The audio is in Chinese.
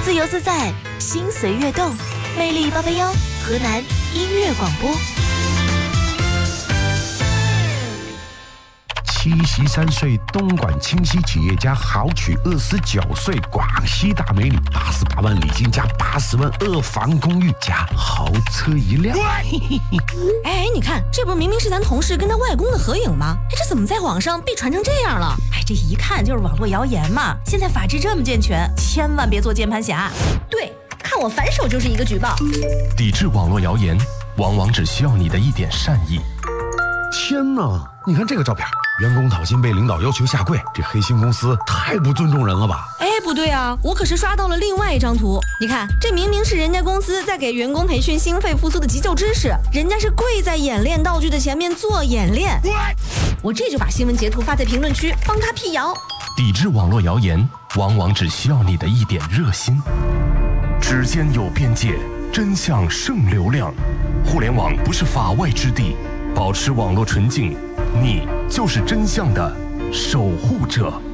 自由自在，心随悦动，魅力881，河南音乐广播。 73岁东莞清溪企业家豪娶29岁广西大美女，88万礼金加80万2房公寓加豪车一辆。 哎，你看，这不明明是咱同事跟他外公的合影吗？哎，这怎么在网上被传成这样了？哎，这一看就是网络谣言嘛。现在法制这么健全，千万别做键盘侠。对，看我反手就是一个举报。 抵制网络谣言，往往只需要你的一点善意。 天哪，你看这个照片，员工讨薪被领导要求下跪，这黑心公司太不尊重人了吧？ 哎，不对啊，我可是刷到了另外一张图。你看，这明明是人家公司在给员工培训心肺复苏的急救知识，人家是跪在演练道具的前面做演练。我这就把新闻截图发在评论区，帮他辟谣。 抵制网络谣言，往往只需要你的一点热心。指尖有边界，真相胜流量。互联网不是法外之地，保持网络纯净，你就是真相的守护者。